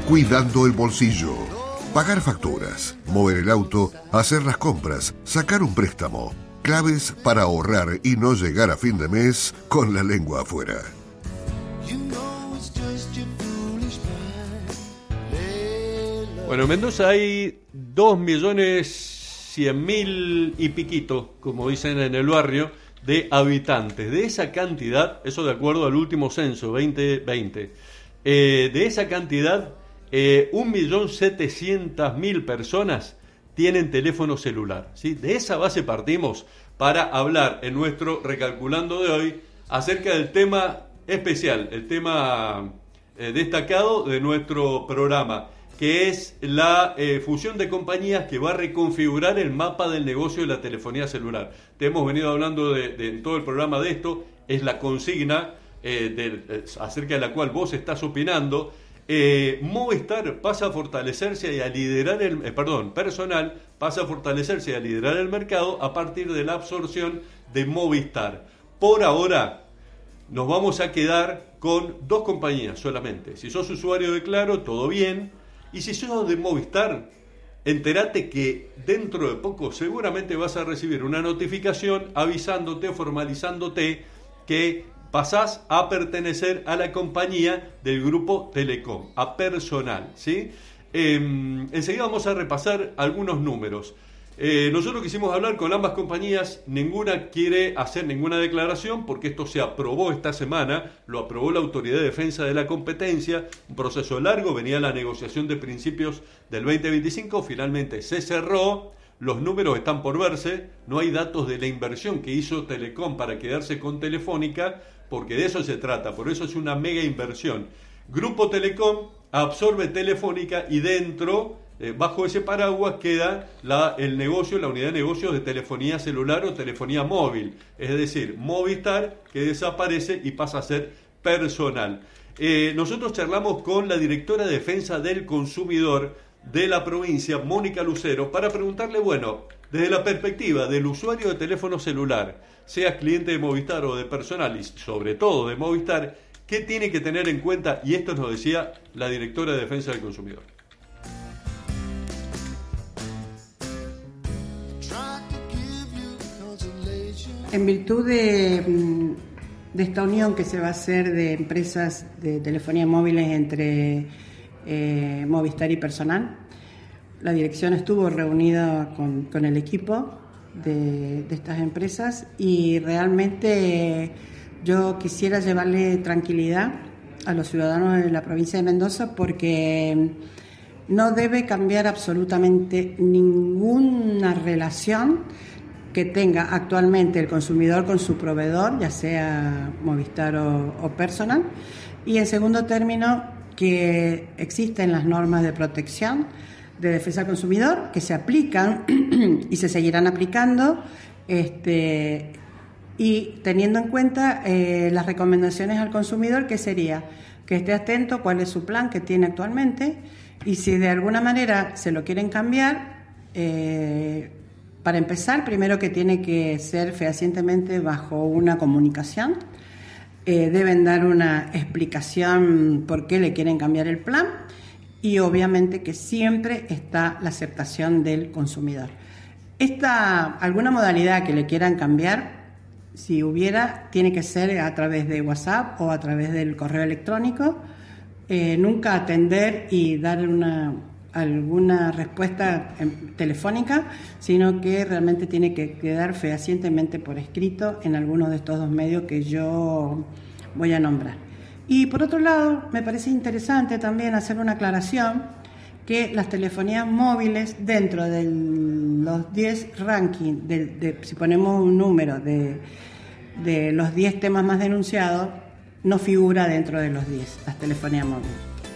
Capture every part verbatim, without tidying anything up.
cuidando el bolsillo. Pagar facturas, mover el auto, hacer las compras, sacar un préstamo. Claves para ahorrar y no llegar a fin de mes con la lengua afuera. Bueno, en Mendoza hay dos millones cien mil y piquito, como dicen en el barrio, de habitantes. De esa cantidad, eso de acuerdo al último censo, veinte veinte, eh, de esa cantidad, eh, un millón setecientas mil personas tienen teléfono celular, ¿sí? De esa base partimos para hablar en nuestro Recalculando de hoy acerca del tema especial, el tema eh, destacado de nuestro programa, que es la eh, fusión de compañías que va a reconfigurar el mapa del negocio de la telefonía celular. Te hemos venido hablando de, de, en todo el programa de esto, es la consigna eh, de, eh, acerca de la cual vos estás opinando. Eh, Movistar pasa a fortalecerse y a liderar el, eh, perdón, Personal pasa a fortalecerse y a liderar el mercado a partir de la absorción de Movistar. Por ahora nos vamos a quedar con dos compañías solamente. Si sos usuario de Claro, todo bien. Y si sos de Movistar, entérate que dentro de poco seguramente vas a recibir una notificación avisándote, formalizándote que pasás a pertenecer a la compañía del grupo Telecom, a Personal, ¿sí? Eh, enseguida vamos a repasar algunos números. Eh, nosotros quisimos hablar con ambas compañías, ninguna quiere hacer ninguna declaración porque esto se aprobó esta semana, lo aprobó la Autoridad de Defensa de la Competencia, un proceso largo, venía la negociación de principios del veinte veinticinco, finalmente se cerró, los números están por verse, no hay datos de la inversión que hizo Telecom para quedarse con Telefónica, porque de eso se trata, por eso es una mega inversión. Grupo Telecom absorbe Telefónica y dentro... Eh, bajo ese paraguas queda la, el negocio, la unidad de negocios de telefonía celular o telefonía móvil, es decir, Movistar, que desaparece y pasa a ser Personal. Eh, nosotros charlamos con la directora de Defensa del Consumidor de la provincia, Mónica Lucero, para preguntarle, bueno, desde la perspectiva del usuario de teléfono celular, seas cliente de Movistar o de Personal, y sobre todo de Movistar, ¿qué tiene que tener en cuenta? Y esto nos decía la directora de Defensa del Consumidor. En virtud de, de esta unión que se va a hacer de empresas de telefonía móviles entre eh, Movistar y Personal, la dirección estuvo reunida con, con el equipo de, de estas empresas y realmente yo quisiera llevarle tranquilidad a los ciudadanos de la provincia de Mendoza porque no debe cambiar absolutamente ninguna relación que tenga actualmente el consumidor con su proveedor, ya sea Movistar o, o Personal, y en segundo término que existen las normas de protección de defensa del consumidor que se aplican y se seguirán aplicando, este, y teniendo en cuenta eh, las recomendaciones al consumidor, que sería que esté atento cuál es su plan que tiene actualmente y si de alguna manera se lo quieren cambiar. eh, Para empezar, primero que tiene que ser fehacientemente bajo una comunicación. Eh, deben dar una explicación por qué le quieren cambiar el plan y obviamente que siempre está la aceptación del consumidor. Esta, alguna modalidad que le quieran cambiar, si hubiera, tiene que ser a través de WhatsApp o a través del correo electrónico. Eh, nunca atender y dar una... alguna respuesta telefónica, sino que realmente tiene que quedar fehacientemente por escrito en alguno de estos dos medios que yo voy a nombrar. Y por otro lado, me parece interesante también hacer una aclaración que las telefonías móviles dentro de los diez rankings, de, de, si ponemos un número de, de los diez temas más denunciados, no figura dentro de los diez, las telefonías móviles.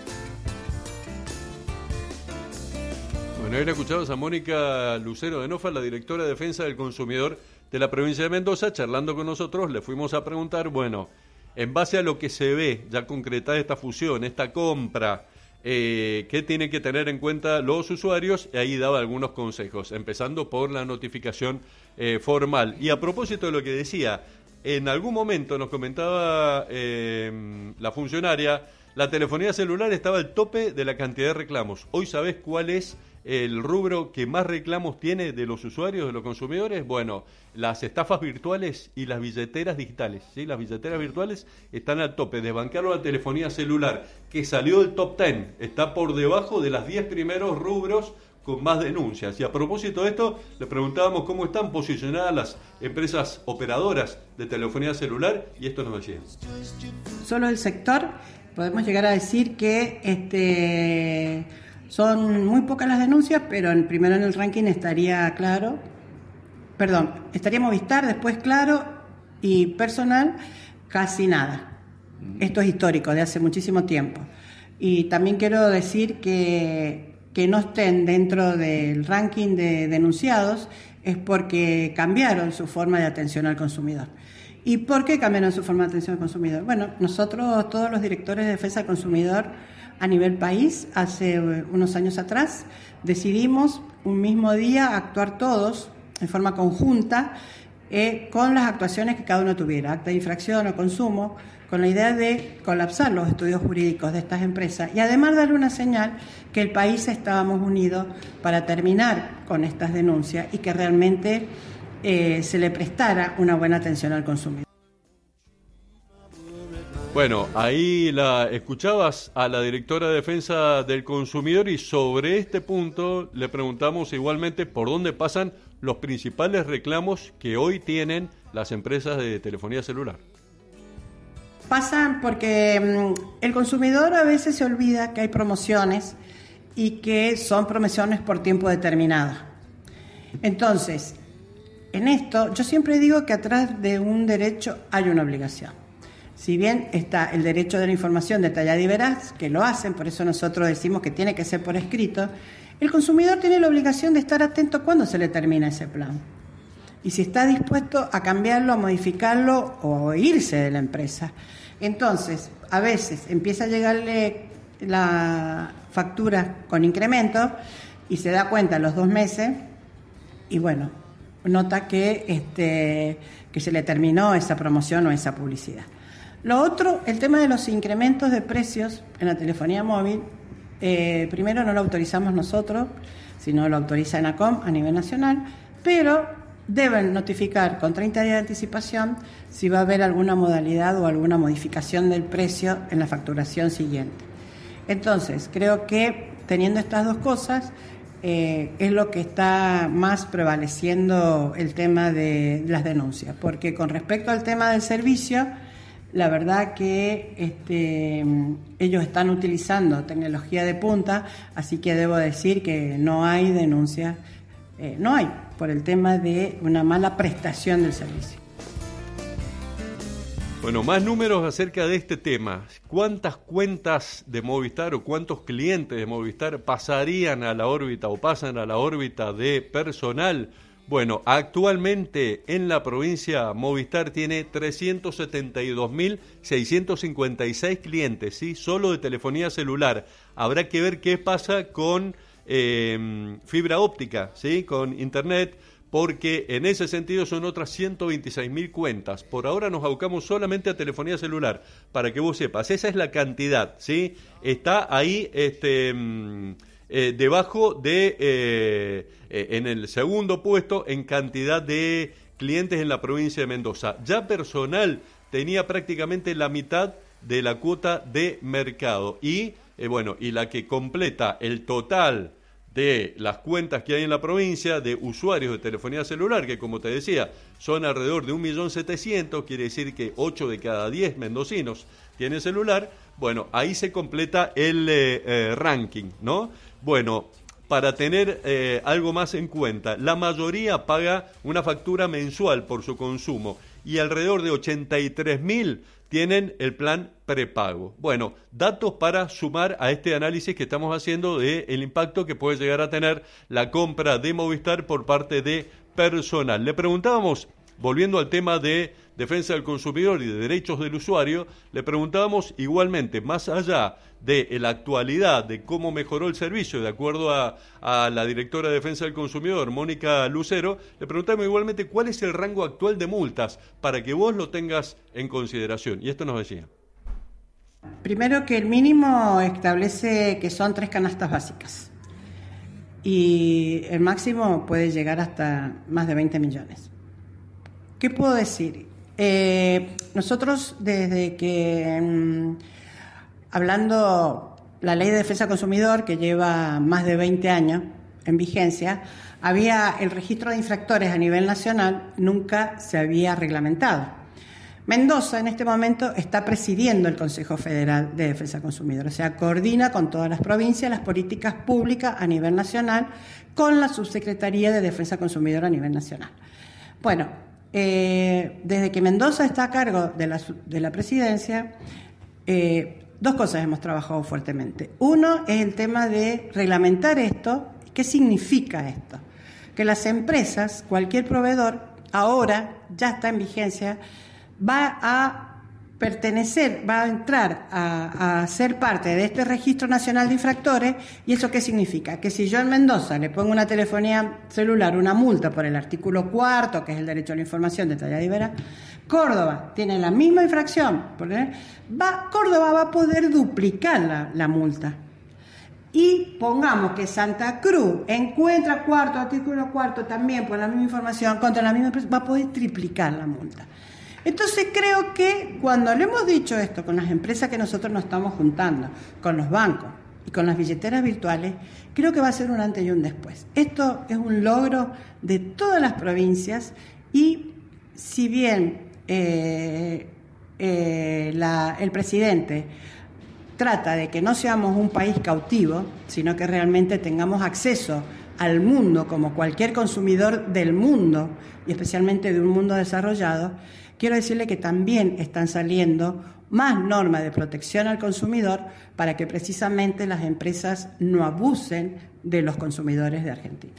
Bueno, ahora escuchamos a Mónica Lucero de Nofa, la directora de Defensa del Consumidor de la provincia de Mendoza, charlando con nosotros. Le fuimos a preguntar, bueno, en base a lo que se ve ya concretada esta fusión, esta compra, eh, ¿qué tienen que tener en cuenta los usuarios? Y ahí daba algunos consejos, empezando por la notificación eh, formal. Y a propósito de lo que decía, en algún momento nos comentaba eh, la funcionaria, la telefonía celular estaba al tope de la cantidad de reclamos. Hoy, ¿sabés cuál es el rubro que más reclamos tiene de los usuarios, de los consumidores? Bueno, las estafas virtuales y las billeteras digitales, ¿sí? Las billeteras virtuales están al tope. Desbancarlo a la telefonía celular, que salió del top diez, está por debajo de las diez primeros rubros con más denuncias. Y a propósito de esto, le preguntábamos cómo están posicionadas las empresas operadoras de telefonía celular, y esto nos decían. Solo el sector, podemos llegar a decir que este son muy pocas las denuncias, pero en, primero en el ranking estaría Claro, perdón, estaría Movistar, después Claro, y Personal casi nada. Esto es histórico, de hace muchísimo tiempo. Y también quiero decir que, que no estén dentro del ranking de denunciados es porque cambiaron su forma de atención al consumidor. ¿Y por qué cambiaron su forma de atención al consumidor? Bueno, nosotros, todos los directores de defensa del consumidor a nivel país, hace unos años atrás, decidimos un mismo día actuar todos en forma conjunta eh, con las actuaciones que cada uno tuviera, acta de infracción o consumo, con la idea de colapsar los estudios jurídicos de estas empresas y además darle una señal que el país estábamos unidos para terminar con estas denuncias y que realmente eh, se le prestara una buena atención al consumidor. Bueno, ahí la escuchabas a la directora de Defensa del Consumidor y sobre este punto le preguntamos igualmente por dónde pasan los principales reclamos que hoy tienen las empresas de telefonía celular. Pasan porque mmm, el consumidor a veces se olvida que hay promociones y que son promociones por tiempo determinado. Entonces, en esto yo siempre digo que atrás de un derecho hay una obligación. Si bien está el derecho de la información detallada y veraz, que lo hacen, por eso nosotros decimos que tiene que ser por escrito, el consumidor tiene la obligación de estar atento cuando se le termina ese plan. Y si está dispuesto a cambiarlo, a modificarlo o irse de la empresa. Entonces, a veces empieza a llegarle la factura con incremento y se da cuenta a los dos meses y bueno, nota que, este, que se le terminó esa promoción o esa publicidad. Lo otro, el tema de los incrementos de precios en la telefonía móvil, eh, primero no lo autorizamos nosotros, sino lo autoriza ENACOM a nivel nacional, pero deben notificar con treinta días de anticipación si va a haber alguna modalidad o alguna modificación del precio en la facturación siguiente. Entonces, creo que teniendo estas dos cosas, eh, es lo que está más prevaleciendo el tema de las denuncias, porque con respecto al tema del servicio, la verdad que este, ellos están utilizando tecnología de punta, así que debo decir que no hay denuncia, eh, no hay, por el tema de una mala prestación del servicio. Bueno, más números acerca de este tema. ¿Cuántas cuentas de Movistar o cuántos clientes de Movistar pasarían a la órbita o pasan a la órbita de Personal? Bueno, actualmente en la provincia Movistar tiene trescientos setenta y dos mil seiscientos cincuenta y seis clientes, ¿sí? Solo de telefonía celular. Habrá que ver qué pasa con eh, fibra óptica, ¿sí? Con internet, porque en ese sentido son otras ciento veintiséis mil cuentas. Por ahora nos abocamos solamente a telefonía celular, para que vos sepas. Esa es la cantidad, ¿sí? Está ahí este... Eh, debajo de, eh, eh, en el segundo puesto en cantidad de clientes en la provincia de Mendoza. Ya Personal tenía prácticamente la mitad de la cuota de mercado y, eh, bueno, y la que completa el total de las cuentas que hay en la provincia de usuarios de telefonía celular, que como te decía, son alrededor de un millón setecientos mil, quiere decir que ocho de cada diez mendocinos tienen celular. Bueno, ahí se completa el eh, eh, ranking, ¿no? Bueno, para tener eh, algo más en cuenta, la mayoría paga una factura mensual por su consumo y alrededor de ochenta y tres mil tienen el plan prepago. Bueno, datos para sumar a este análisis que estamos haciendo de el impacto que puede llegar a tener la compra de Movistar por parte de Personal. Le preguntábamos, volviendo al tema de defensa del consumidor y de derechos del usuario, le preguntábamos igualmente, más allá de la actualidad, de cómo mejoró el servicio, de acuerdo a, a la directora de defensa del consumidor, Mónica Lucero, le preguntamos igualmente cuál es el rango actual de multas, para que vos lo tengas en consideración. Y esto nos decía. Primero que el mínimo establece que son tres canastas básicas y el máximo puede llegar hasta más de veinte millones. ¿Qué puedo decir? Eh, nosotros desde que, mmm, hablando la Ley de Defensa del Consumidor, que lleva más de veinte años en vigencia, había el registro de infractores a nivel nacional, nunca se había reglamentado. Mendoza en este momento está presidiendo el Consejo Federal de Defensa del Consumidor, o sea, coordina con todas las provincias las políticas públicas a nivel nacional con la Subsecretaría de Defensa del Consumidor a nivel nacional. Bueno, eh, desde que Mendoza está a cargo de la, de la presidencia, eh, dos cosas hemos trabajado fuertemente. Uno es el tema de reglamentar esto. ¿Qué significa esto? Que las empresas, cualquier proveedor, ahora ya está en vigencia, va a pertenecer, va a entrar a, a ser parte de este Registro Nacional de Infractores. ¿Y eso qué significa? Que si yo en Mendoza le pongo una telefonía celular una multa por el artículo cuarto, que es el derecho a la información detallada y veraz, Córdoba tiene la misma infracción, va, Córdoba va a poder duplicar la, la multa. Y pongamos que Santa Cruz encuentra cuarto, artículo cuarto también por la misma información, contra la misma empresa, va a poder triplicar la multa. Entonces creo que cuando le hemos dicho esto con las empresas que nosotros nos estamos juntando, con los bancos y con las billeteras virtuales, creo que va a ser un antes y un después. Esto es un logro de todas las provincias y si bien eh, eh, la, el presidente trata de que no seamos un país cautivo, sino que realmente tengamos acceso al mundo como cualquier consumidor del mundo y especialmente de un mundo desarrollado, quiero decirle que también están saliendo más normas de protección al consumidor para que precisamente las empresas no abusen de los consumidores de Argentina.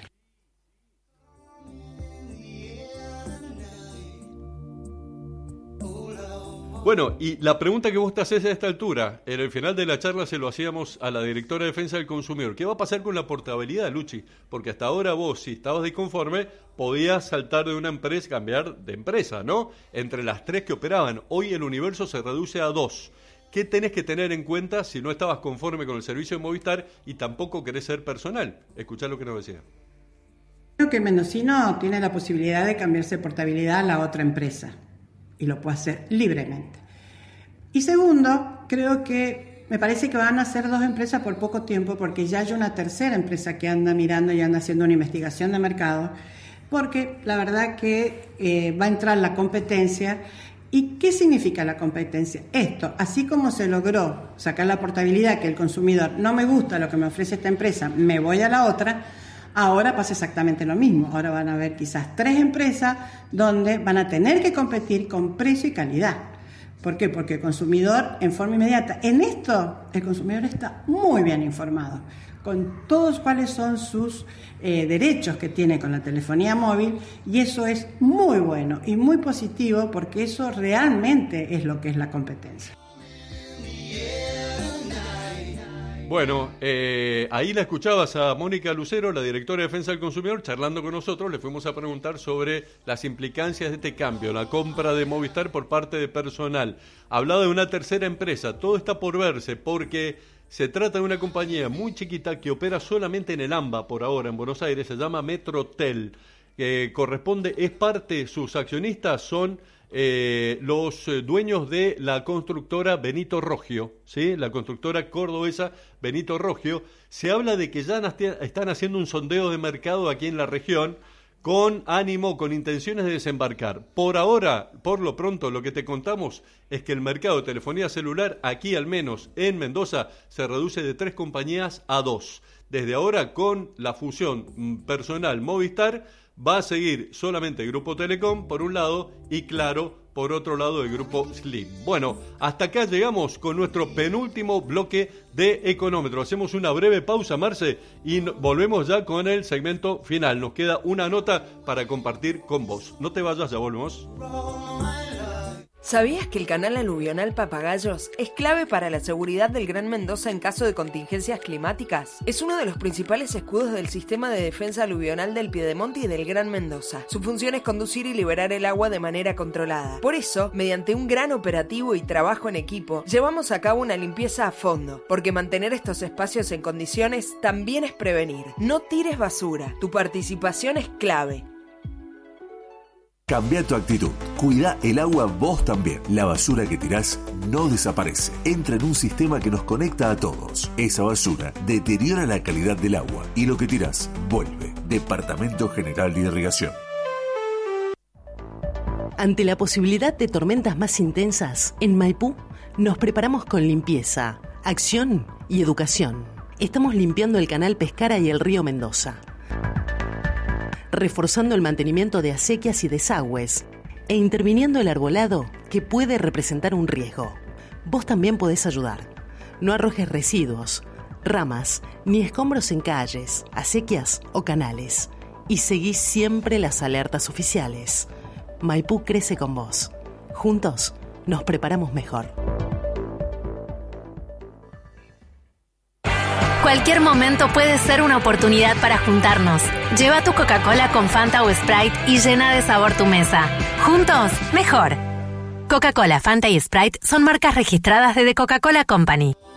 Bueno, y la pregunta que vos te haces a esta altura, en el final de la charla se lo hacíamos a la directora de Defensa del Consumidor. ¿Qué va a pasar con la portabilidad, Luchi? Porque hasta ahora vos, si estabas disconforme, podías saltar de una empresa, cambiar de empresa, ¿no? Entre las tres que operaban. Hoy el universo se reduce a dos. ¿Qué tenés que tener en cuenta si no estabas conforme con el servicio de Movistar y tampoco querés ser personal? Escuchá lo que nos decía. Creo que el mendocino tiene la posibilidad de cambiarse de portabilidad a la otra empresa. Y lo puede hacer libremente. Y segundo, creo que me parece que van a ser dos empresas por poco tiempo, porque ya hay una tercera empresa que anda mirando y anda haciendo una investigación de mercado, porque la verdad que eh, va a entrar la competencia. ¿Y qué significa la competencia? Esto, así como se logró sacar la portabilidad, que el consumidor no me gusta lo que me ofrece esta empresa, me voy a la otra. Ahora pasa exactamente lo mismo. Ahora van a haber quizás tres empresas donde van a tener que competir con precio y calidad. ¿Por qué? Porque el consumidor en forma inmediata. En esto el consumidor está muy bien informado con todos cuáles son sus eh, derechos que tiene con la telefonía móvil, y eso es muy bueno y muy positivo porque eso realmente es lo que es la competencia. Bueno, eh, ahí la escuchabas a Mónica Lucero, la directora de Defensa del Consumidor, charlando con nosotros. Le fuimos a preguntar sobre las implicancias de este cambio, la compra de Movistar por parte de personal. Hablaba de una tercera empresa. Todo está por verse porque se trata de una compañía muy chiquita que opera solamente en el AMBA por ahora, en Buenos Aires. Se llama Metrotel, que corresponde, es parte, sus accionistas son Eh, los eh, dueños de la constructora Benito Rogio, ¿sí? La constructora cordobesa Benito Rogio. Se habla de que ya están haciendo un sondeo de mercado aquí en la región con ánimo, con intenciones de desembarcar. Por ahora, por lo pronto, lo que te contamos es que el mercado de telefonía celular, aquí al menos en Mendoza, se reduce de tres compañías a dos. Desde ahora, con la fusión personal Movistar, va a seguir solamente el Grupo Telecom, por un lado, y Claro, por otro lado, el Grupo Slim. Bueno, hasta acá llegamos con nuestro penúltimo bloque de Económetro. Hacemos una breve pausa, Marce, y volvemos ya con el segmento final. Nos queda una nota para compartir con vos. No te vayas, ya volvemos. ¿Sabías que el canal aluvional Papagayos es clave para la seguridad del Gran Mendoza en caso de contingencias climáticas? Es uno de los principales escudos del sistema de defensa aluvional del Piedemonte y del Gran Mendoza. Su función es conducir y liberar el agua de manera controlada. Por eso, mediante un gran operativo y trabajo en equipo, llevamos a cabo una limpieza a fondo, porque mantener estos espacios en condiciones también es prevenir. No tires basura. Tu participación es clave. Cambia tu actitud. Cuida el agua vos también. La basura que tirás no desaparece. Entra en un sistema que nos conecta a todos. Esa basura deteriora la calidad del agua y lo que tirás vuelve. Departamento General de Irrigación. Ante la posibilidad de tormentas más intensas, en Maipú nos preparamos con limpieza, acción y educación. Estamos limpiando el canal Pescara y el río Mendoza, reforzando el mantenimiento de acequias y desagües e interviniendo el arbolado que puede representar un riesgo. Vos también podés ayudar. No arrojes residuos, ramas ni escombros en calles, acequias o canales. Y seguí siempre las alertas oficiales. Maipú crece con vos. Juntos nos preparamos mejor. Cualquier momento puede ser una oportunidad para juntarnos. Lleva tu Coca-Cola con Fanta o Sprite y llena de sabor tu mesa. Juntos, mejor. Coca-Cola, Fanta y Sprite son marcas registradas de The Coca-Cola Company.